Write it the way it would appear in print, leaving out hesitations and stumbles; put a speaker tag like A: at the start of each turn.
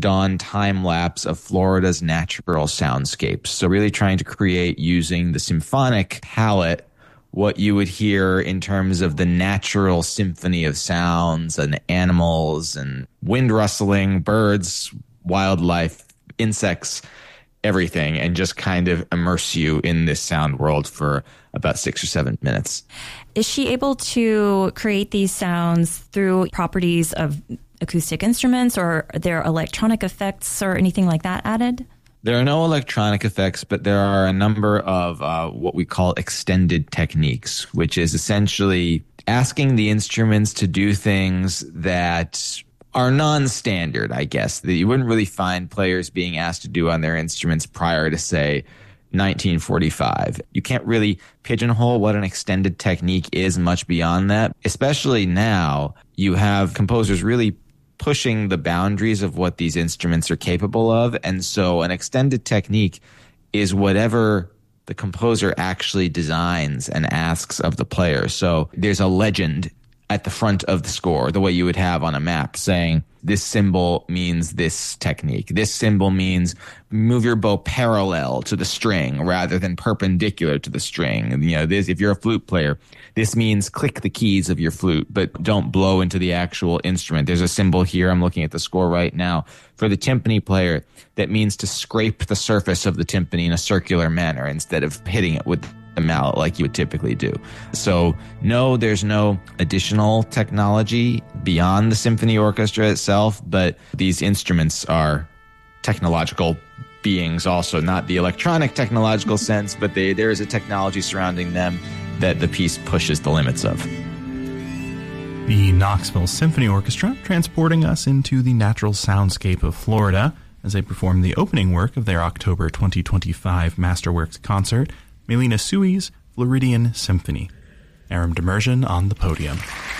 A: pre-dawn time lapse of Florida's natural soundscapes. So really trying to create, using the symphonic palette, what you would hear in terms of the natural symphony of sounds and animals and wind rustling, birds, wildlife, insects, everything, and just kind of immerse you in this sound world for about 6 or 7 minutes.
B: Is she able to create these sounds through properties of acoustic instruments, or are there electronic effects or anything like that added?
A: There are no electronic effects, but there are a number of what we call extended techniques, which is essentially asking the instruments to do things that are non-standard, I guess, that you wouldn't really find players being asked to do on their instruments prior to, say, 1945. You can't really pigeonhole what an extended technique is much beyond that. Especially now, you have composers really pushing the boundaries of what these instruments are capable of. And so an extended technique is whatever the composer actually designs and asks of the player. So there's a legend at the front of the score, the way you would have on a map, saying this symbol means this technique. This symbol means move your bow parallel to the string rather than perpendicular to the string. And, you know, this, if you're a flute player, this means click the keys of your flute, but don't blow into the actual instrument. There's a symbol here. I'm looking at the score right now for the timpani player that means to scrape the surface of the timpani in a circular manner instead of hitting it with the mallet like you would typically do. So no, there's no additional technology beyond the symphony orchestra itself, but these instruments are technological beings also, not the electronic technological sense, but there is a technology surrounding them that the piece pushes the limits of.
C: The Knoxville Symphony Orchestra transporting us into the natural soundscape of Florida as they perform the opening work of their October 2025 Masterworks concert, Melina Sui's Floridian Symphony. Aram Demirjian on the podium.